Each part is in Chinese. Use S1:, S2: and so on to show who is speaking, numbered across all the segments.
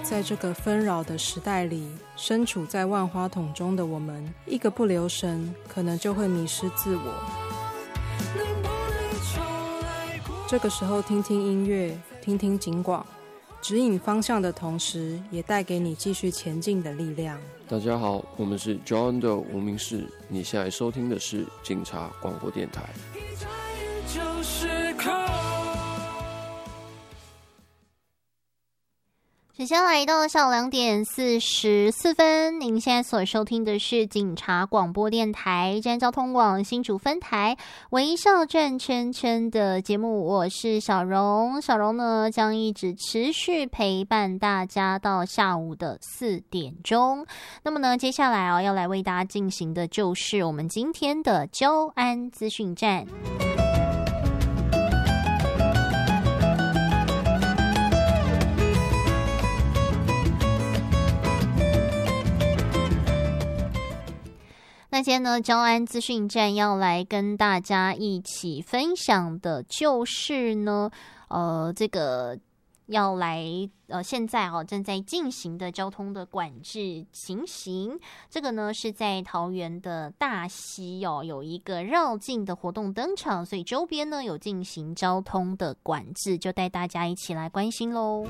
S1: 在这个纷扰的时代里，身处在万花筒中的我们，一个不留神，可能就会迷失自我。这个时候听听音乐，听听警广，指引方向的同时，也带给你继续前进的力量。
S2: 大家好，我们是 John 的无名氏，你现在收听的是警察广播电台。
S3: 时间来到下午2点44分，您现在所收听的是警察广播电台站交通网新竹分台微笑转圈圈的节目，我是小荣。小荣呢将一直持续陪伴大家到下午的4点钟。那么呢，接下来要来为大家进行的就是我们今天的交安资讯站。那今天呢，交安资讯站要来跟大家一起分享的就是呢，这个要来现在正在进行的交通的管制情形。这个呢是在桃园的大溪有一个绕境的活动登场，所以周边呢有进行交通的管制，就带大家一起来关心咯。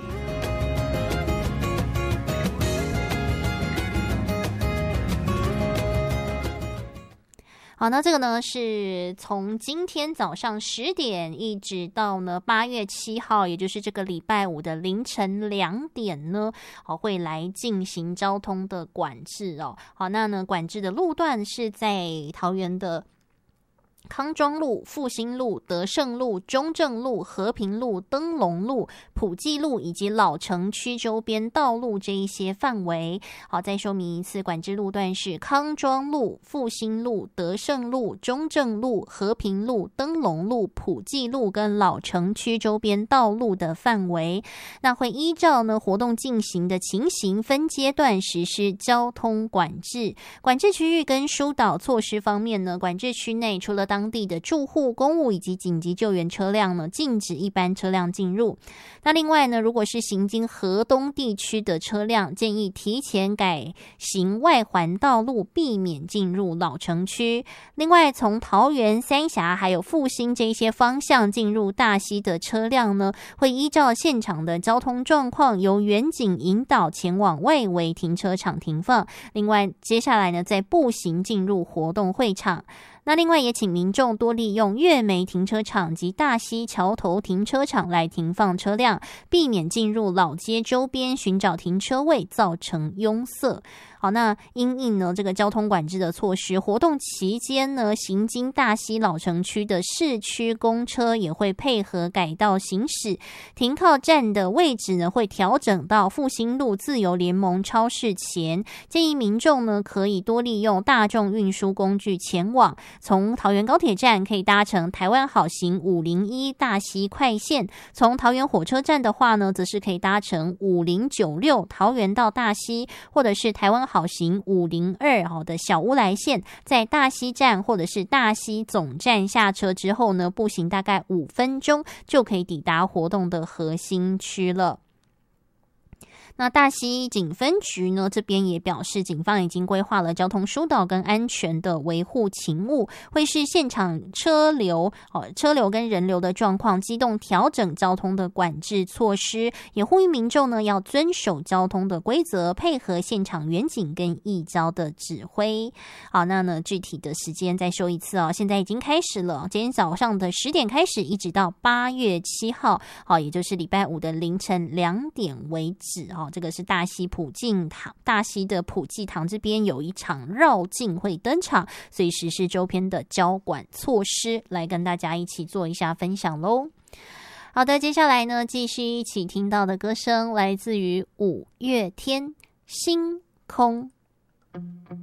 S3: 好，那这个呢是从今天早上10点一直到呢8月7号，也就是这个礼拜五的凌晨2点呢，会来进行交通的管制哦。好，那呢管制的路段是在桃园的康庄路、复兴路、德胜路、中正路、和平路、灯笼路、普济路以及老城区周边道路这一些范围。好，再说明一次，管制路段是康庄路、复兴路、德胜路、中正路、和平路、灯笼路、普济路跟老城区周边道路的范围。那会依照呢活动进行的情形分阶段实施交通管制。管制区域跟疏导措施方面呢，管制区内除了当地的住户、公务以及紧急救援车辆呢，禁止一般车辆进入。那另外呢，如果是行经河东地区的车辆，建议提前改行外环道路，避免进入老城区。另外，从桃园、三峡还有复兴这些方向进入大溪的车辆呢，会依照现场的交通状况，由员警引导前往外围停车场停放。另外，接下来呢，再步行进入活动会场。那另外也请民众多利用月梅停车场及大溪桥头停车场来停放车辆，避免进入老街周边寻找停车位，造成拥塞。好，那因应呢这个交通管制的措施，活动期间呢，行经大溪老城区的市区公车也会配合改道行驶，停靠站的位置呢会调整到复兴路自由联盟超市前。建议民众呢可以多利用大众运输工具前往，从桃园高铁站可以搭乘台湾好行501大溪快线，从桃园火车站的话呢，则是可以搭乘5096桃园到大溪，或者是台湾好行502的小乌来线，在大溪站或者是大溪总站下车之后呢，步行大概5分钟就可以抵达活动的核心区了。那大溪警分局呢，这边也表示，警方已经规划了交通疏导跟安全的维护勤务，会视现场车流跟人流的状况，机动调整交通的管制措施，也呼吁民众呢要遵守交通的规则，配合现场员警跟义交的指挥。好，那呢具体的时间再说一次现在已经开始了，今天早上的10点开始，一直到8月7号，也就是礼拜五的凌晨2点为止。这个是大溪的普济堂这边有一场绕境会登场，所以实施周边的交管措施，来跟大家一起做一下分享咯。好的，接下来呢继续一起听到的歌声来自于5月天星空。